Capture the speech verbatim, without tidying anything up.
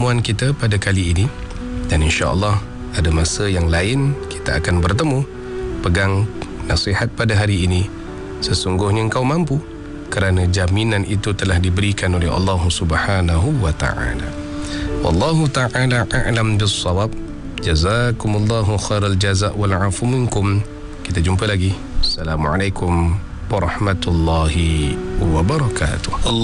pertemuan kita pada kali ini. Dan insya-Allah ada masa yang lain kita akan bertemu. Pegang nasihat pada hari ini. Sesungguhnya engkau mampu, kerana jaminan itu telah diberikan oleh Allah Subhanahu wa taala. Wallahu taala a'lam bis-shawab. Jazakumullahu khairal jazaa wal 'afu minkum. Kita jumpa lagi. Assalamualaikum warahmatullahi wabarakatuh.